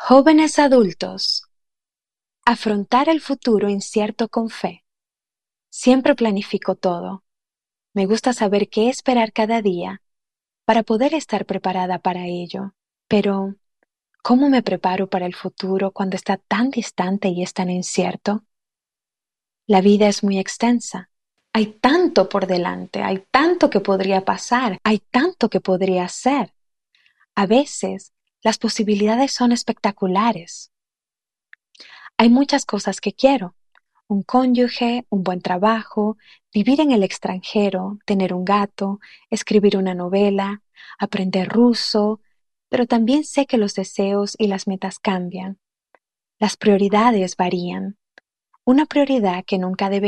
Jóvenes adultos, afrontar el futuro incierto con fe. Siempre planifico todo. Me gusta saber qué esperar cada día para poder estar preparada para ello. Pero, ¿cómo me preparo para el futuro cuando está tan distante y es tan incierto? La vida es muy extensa. Hay tanto por delante, hay tanto que podría pasar, hay tanto que podría hacer. A veces, las posibilidades son espectaculares. Hay muchas cosas que quiero: un cónyuge, un buen trabajo, vivir en el extranjero, tener un gato, escribir una novela, aprender ruso, pero también sé que los deseos y las metas cambian. Las prioridades varían. Una prioridad que nunca debe